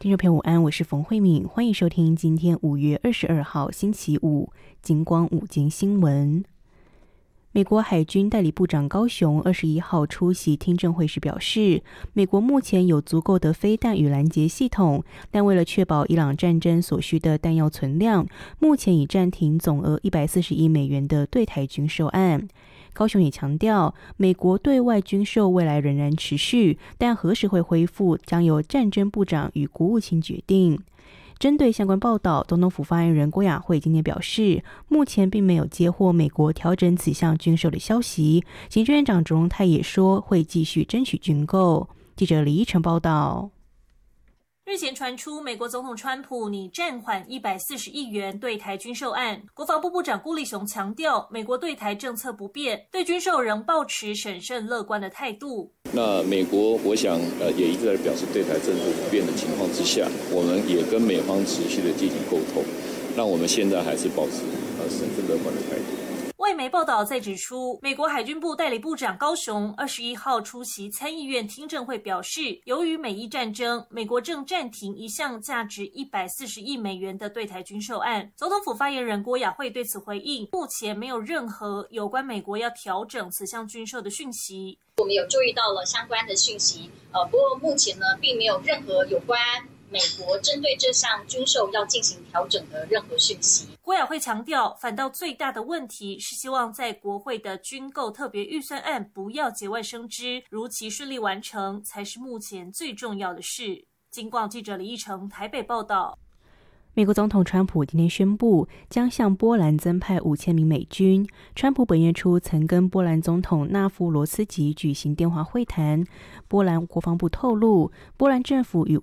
听众朋友午安，我是冯慧敏，欢迎收听今天5月22号星期五金光午间新闻。美国海军代理部长高雄21号出席听证会时表示，美国目前有足够的飞弹与拦截系统，但为了确保伊朗战争所需的弹药存量，目前已暂停总额140亿美元的对台军售案。高雄也强调，美国对外军售未来仍然持续，但何时会恢复，将由战争部长与国务卿决定。针对相关报道，总统府发言人郭雅慧今天表示，目前并没有接获美国调整此项军售的消息。行政院长卓荣泰也说，会继续争取军购。记者李依晨报道。 日前传出美国总统川普拟暂缓140亿元对台军售案，国防部部长辜立雄强调，美国对台政策不变，对军售仍抱持审慎乐观的态度。 那美国我想也一直在表示对台政策不变的情况之下，我们也跟美方持续的进行沟通，那我们现在还是保持审慎乐观的态度。 外媒报道再指出，美国海军部代理部长高雄21号出席参议院听证会表示，由于美伊战争，美国正暂停一项价值140亿美元的对台军售案。总统府发言人郭雅慧对此回应，目前没有任何有关美国要调整此项军售的讯息。 我们有注意到了相关的讯息，不过目前呢，并没有任何有关美国针对这项军售要进行调整的任何讯息。 郭雅慧强调，反倒最大的问题是希望在国会的军购特别预算案不要节外生枝，如期顺利完成才是目前最重要的事。金广记者李义成台北报道。 美国总统川普今天宣布，将向波兰增派5000名美军。川普本月初曾跟波兰总统纳夫罗斯基举行电话会谈。波兰国防部透露，波兰政府与